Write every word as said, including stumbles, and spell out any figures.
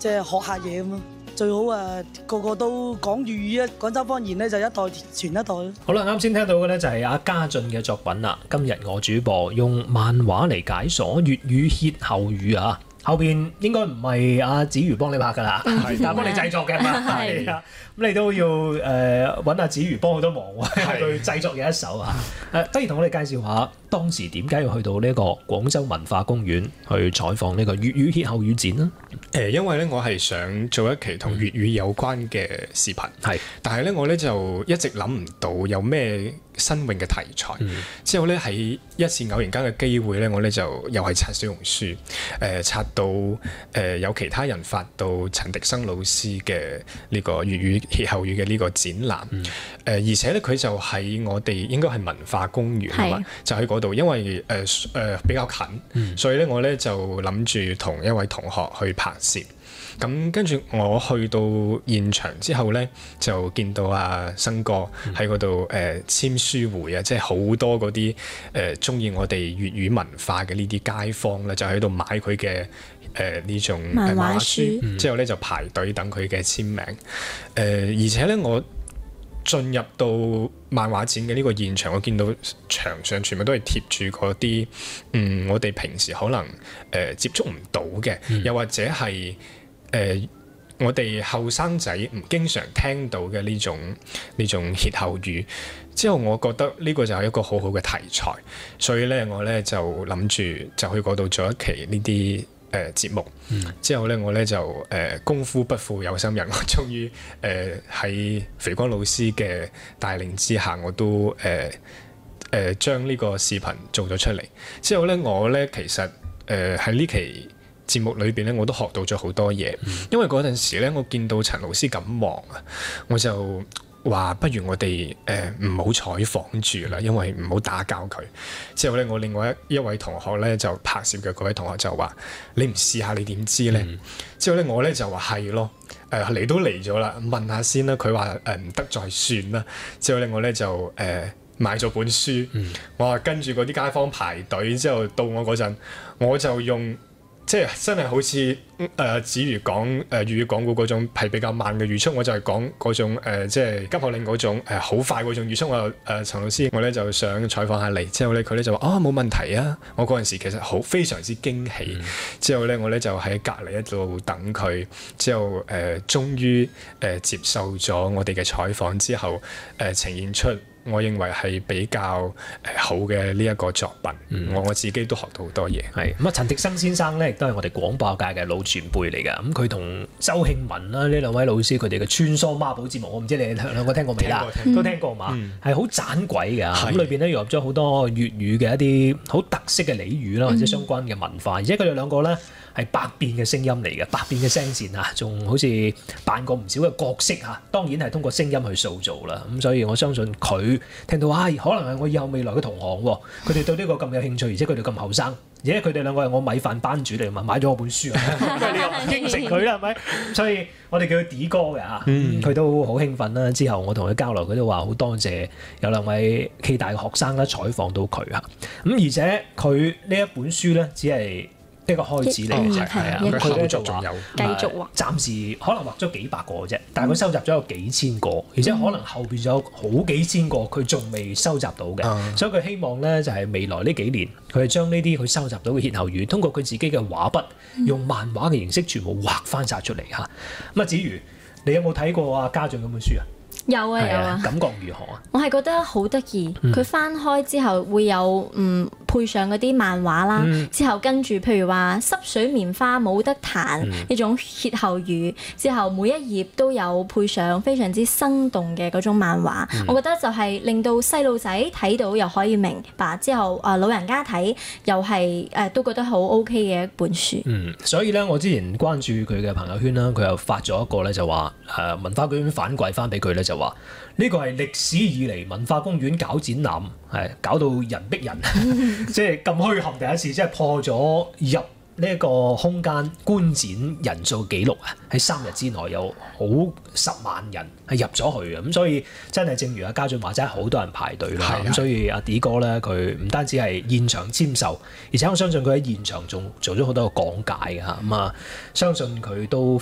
即係學下嘢咁咯。最好啊，個個都講粵語啊，廣州方言咧就一代傳一代咯。 好啦，啱先聽到嘅咧就係阿家俊嘅作品啦。今日我主播用漫畫嚟解鎖粵語歇後語啊！後邊應該唔係阿子瑜幫你拍㗎啦，係但係幫你製作嘅嘛，係啊，咁你都要誒揾阿子瑜幫好多忙喎，佢製作嘅一手啊。誒，不如同我哋介紹下當時點解要去到呢個廣州文化公園去採訪呢個粵語歇後語展呢？ 誒，因為咧我係想做一期同粵語有關嘅視頻，係、嗯，但係咧我咧就一直諗唔到有咩新穎嘅題材。嗯、之後咧喺一次偶然間嘅機會咧，我咧就又係刷小紅書，誒、呃、刷到誒、呃、有其他人發到陳迪生老師嘅呢個粵語歇後語嘅呢個展覽，誒、嗯呃、而且咧佢就喺我哋應該係文化公園啊嘛，就喺嗰度，因為誒誒、呃呃、比較近，嗯、所以咧我咧就諗住同一位同學去拍攝。咁跟住我去到現場之後咧，就見到阿生哥喺嗰度誒簽書會啊，即係好多嗰啲誒中意我哋粵語文化嘅呢啲街坊咧，就喺度買佢嘅誒呢種漫畫書，嗯、之後咧就排隊等佢嘅簽名。誒、呃、而且咧我進入到漫畫展嘅呢個現場，我見到牆上全部都係貼住嗰啲嗯我哋平時可能誒、呃、接觸唔到嘅，嗯、又或者係誒、呃，我哋後生仔唔經常聽到嘅呢種呢種歇後語，之後我覺得呢個就係一個好好嘅題材，所以咧我咧就諗住就去嗰度做一期呢啲誒節目。嗯、之後咧我咧就誒、呃、功夫不負有心人，我終於誒喺肥光老師嘅帶領之下，我都誒誒將呢個視頻做咗出嚟。之後咧我咧其實誒喺呢期節目裏邊咧，我都學到咗好多嘢。嗯、因為嗰陣時咧，我見到陳老師咁忙啊，我就話不如我哋誒唔好採訪住啦，因為唔好打攪佢。之後咧，我另外一一位同學咧就拍攝嘅嗰位同學就話：你唔試下你點知咧？嗯、之後咧，我咧就話係咯，誒嚟都嚟咗啦，問下先啦。佢話誒唔得再算啦。之後咧，我咧就誒、呃、買咗本書，嗯、我話跟住嗰啲街坊排隊，之後到我嗰陣，我就用。即係真係好似誒子瑜講誒粵語講古嗰種係比較慢嘅語速，我就係講嗰種、呃、即係急口令嗰種好、呃、快嗰種語速。我誒、呃、陳老師，我咧就想採訪下你，之後咧佢咧就話啊冇問題啊！我嗰陣時其實好非常之驚喜，嗯、之後咧我咧就喺隔離一度等佢，之後誒、呃、終於誒、呃、接受咗我哋嘅採訪之後誒、呃、呈現出我認為係比較誒好嘅呢一個作品，嗯、我我自己都學到好多嘢。 係咁啊，陳迪生先生咧亦都係我哋廣播界嘅老前輩嚟㗎。咁佢同周慶文啦呢兩位老師佢哋嘅穿梭孖寶節目，我唔知你哋兩個聽過未啦？都聽過嘛？係好盞鬼㗎。咁裏邊咧融入咗好多粵語嘅一啲好特色嘅俚語啦，或者相關嘅文化。嗯、而且佢哋兩個咧係百變嘅聲音嚟嘅，百變嘅聲線啊，仲好似扮過唔少嘅角色嚇。當然係通過聲音去塑造啦。咁所以我相信佢聽到啊，可能係我以後未來嘅同行喎。佢哋對呢個咁有興趣，而且佢哋咁後生，而且佢哋兩個係我米飯班主嚟嘛，買咗我本書啊，你又應承佢啦，係咪？所以我哋叫佢 D 哥嘅嚇，佢、嗯、都好興奮啦。之後我同佢交流，佢都話好多謝有兩位 K 大嘅學生啦，採訪到佢嚇。咁而且佢呢一本書咧，只係呢個開始嚟嘅啫，係啊，佢咧就話繼續畫，暫時可能畫咗幾百個嘅啫，但係佢收集咗有幾千個，而且可能後邊有好幾千個佢仲未收集到嘅，嗯、所以佢希望咧就係未來呢幾年，佢係將呢啲佢收集到嘅歇後語，通過佢自己嘅畫筆，用漫畫嘅形式全部畫翻晒出嚟嚇。咁啊，子瑜，你有冇睇過啊家俊嗰本書啊？ 有啊有啊， 感覺如何啊？ 我係覺得好得意，佢、嗯、翻開之後會有嗯配上嗰啲漫畫啦，嗯、之後跟住譬如話濕水棉花冇得彈呢、嗯、種歇後語，之後每一頁都有配上非常之生動嘅嗰種漫畫，嗯、我覺得就係令到細路仔睇到又可以明白，之後啊老人家睇又係誒、呃、都覺得好 OK 嘅一本書。嗯， 所以咧我之前關注佢嘅朋友圈啦，佢又發咗一個咧就話誒、呃、文化公園反饋翻俾佢咧就話呢個係歷史以嚟文化公園搞展覽係搞到人逼人，即係咁墟冚第一次，即係破咗入呢一個空間觀展人數紀錄啊！喺三日之內有好十萬人係入咗去嘅，咁所以真係正如阿家俊話齋，好多人排隊啦。咁所以阿 D 哥咧，佢唔單止係現場簽售，而且我相信佢喺現場仲做咗好多個講解嘅嚇。咁啊，相信佢都